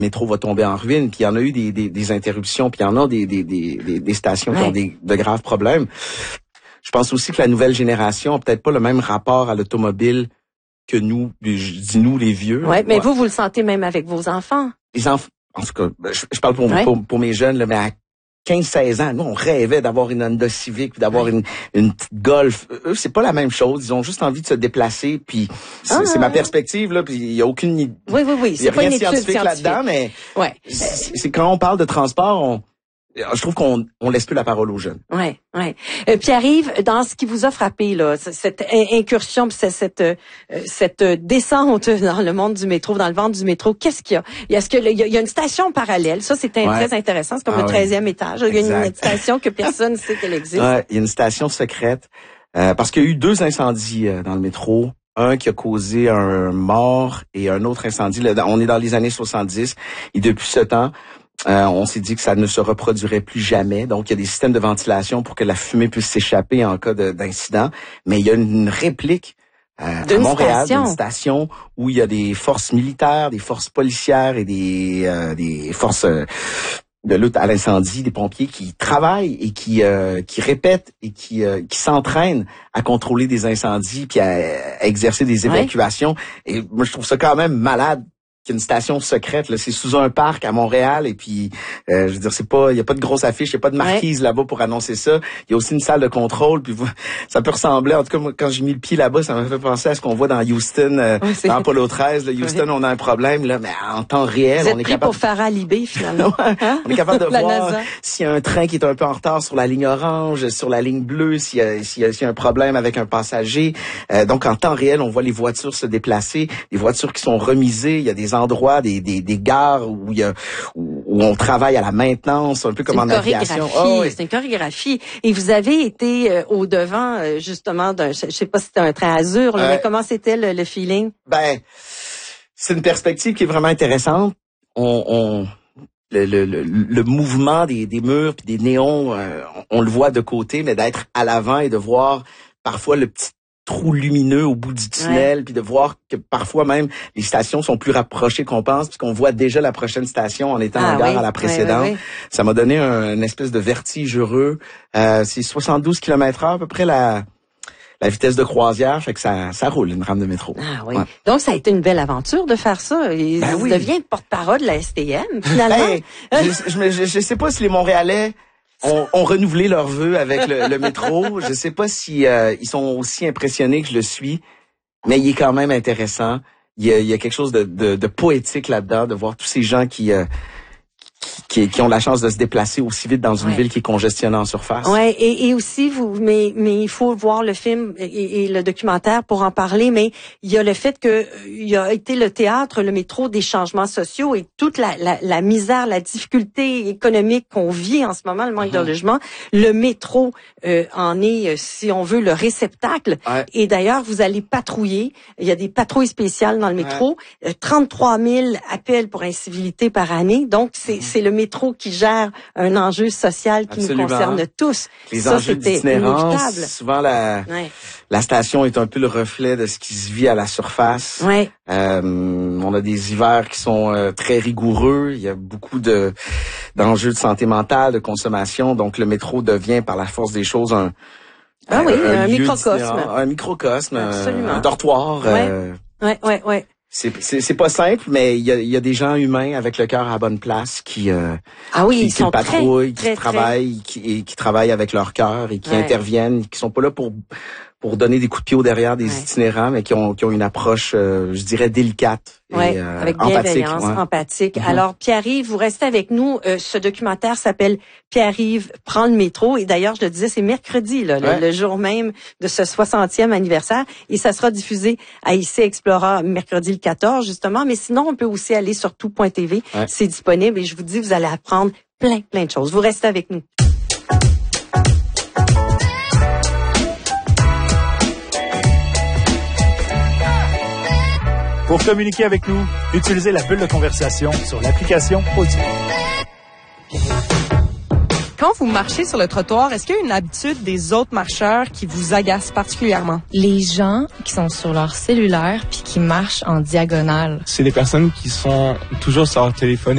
métro va tomber en ruine, puis il y en a eu des interruptions, puis il y en a des stations qui ont de graves problèmes. Je pense aussi que la nouvelle génération a peut-être pas le même rapport à l'automobile que nous, je dis nous les vieux. Ouais, mais vous le sentez même avec vos enfants. Les enfants, en tout cas, je parle pour mes jeunes, là, mais à 15-16 ans, nous, on rêvait d'avoir une Honda Civic, d'avoir une petite Golf. Eux, c'est pas la même chose. Ils ont juste envie de se déplacer, puis c'est ma perspective, là, puis il y a aucune idée. Oui. Il y a rien de scientifique là-dedans, mais c'est quand on parle de transport, je trouve qu'on laisse plus la parole aux jeunes. Ouais. Pierre-Yves, dans ce qui vous a frappé là, cette incursion, cette descente dans le monde du métro, dans le ventre du métro, qu'est-ce qu'il y a? Est-ce qu'il y a une station parallèle? Ça, c'est très intéressant. C'est comme le 13e étage. Il y a une station que personne ne sait qu'elle existe. Ouais, il y a une station secrète parce qu'il y a eu 2 incendies dans le métro. Un qui a causé un mort et un autre incendie. Là, on est dans les années 70 et depuis ce temps, on s'est dit que ça ne se reproduirait plus jamais. Donc, il y a des systèmes de ventilation pour que la fumée puisse s'échapper en cas d'incident. Mais il y a une réplique à Montréal, d'une station où il y a des forces militaires, des forces policières et des forces de lutte à l'incendie, des pompiers qui travaillent et qui répètent et qui s'entraînent à contrôler des incendies puis à exercer des évacuations. Et moi, je trouve ça quand même malade qu'il y a une station secrète, là, c'est sous un parc à Montréal et puis je veux dire il y a pas de grosse affiche, il y a pas de marquise là-bas pour annoncer ça. Il y a aussi une salle de contrôle puis ça peut ressembler, en tout cas moi, quand j'ai mis le pied là-bas, ça m'a fait penser à ce qu'on voit dans Houston dans Apollo 13, là, Houston on a un problème là, mais en temps réel, on est capable pour Farah Libé finalement. On est capable de voir s'il y a un train qui est un peu en retard sur la ligne orange, sur la ligne bleue, s'il y a un problème avec un passager. Donc en temps réel, on voit les voitures se déplacer, les voitures qui sont remisées, il y a des endroits, des gares où on travaille à la maintenance, un peu comme en aviation. C'est une chorégraphie. Et vous avez été au devant justement d'un, je sais pas si c'était un train azur, là, mais comment c'était le feeling? Ben, c'est une perspective qui est vraiment intéressante. Le mouvement des murs puis des néons, on le voit de côté, mais d'être à l'avant et de voir parfois le petit trou lumineux au bout du tunnel, puis de voir que parfois même les stations sont plus rapprochées qu'on pense, puisqu'on voit déjà la prochaine station en étant en gare à la précédente. Oui. Ça m'a donné une espèce de vertige heureux. C'est 72 km/h à peu près la vitesse de croisière, fait que ça roule une rame de métro. Ah oui. Ouais. Donc ça a été une belle aventure de faire ça. Il devient porte-parole de la STM finalement. Je sais pas si les Montréalais ont renouvelé leurs vœux avec le métro. Je sais pas si ils sont aussi impressionnés que je le suis, mais il est quand même intéressant. Il y a quelque chose de poétique là-dedans, de voir tous ces gens qui ont la chance de se déplacer aussi vite dans une ville qui est congestionnée en surface. Ouais, et aussi mais il faut voir le film et le documentaire pour en parler, mais il y a le fait que il a été le théâtre, le métro des changements sociaux et toute la misère, la difficulté économique qu'on vit en ce moment, le manque de logement. Le métro en est, si on veut, le réceptacle. Ouais. Et d'ailleurs, vous allez patrouiller. Il y a des patrouilles spéciales dans le métro. 33 000 appels pour incivilité par année. Donc, c'est le métro qui gère un enjeu social qui nous concerne tous. Les enjeux d'itinérance, souvent la station est un peu le reflet de ce qui se vit à la surface. Ouais. On a des hivers qui sont très rigoureux. Il y a beaucoup d'enjeux de santé mentale, de consommation. Donc le métro devient par la force des choses un microcosme. Un microcosme, un dortoir. Ouais. C'est pas simple, mais il y a des gens humains avec le cœur à la bonne place qui patrouillent, qui travaillent avec leur cœur et qui interviennent, qui sont pas là pour donner des coups de pied au derrière des itinérants, mais qui ont une approche, je dirais, délicate et avec bienveillance, empathique. Alors, Pierre-Yves, vous restez avec nous. Ce documentaire s'appelle Pierre-Yves prend le métro. Et d'ailleurs, je le disais, c'est mercredi, là, le jour même de ce 60e anniversaire. Et ça sera diffusé à IC Explora mercredi le 14, justement. Mais sinon, on peut aussi aller sur tout.tv. C'est disponible. Et je vous dis, vous allez apprendre plein de choses. Vous restez avec nous. Pour communiquer avec nous, utilisez la bulle de conversation sur l'application Audio. Quand vous marchez sur le trottoir, est-ce qu'il y a une habitude des autres marcheurs qui vous agace particulièrement? Les gens qui sont sur leur cellulaire puis qui marchent en diagonale. C'est des personnes qui sont toujours sur leur téléphone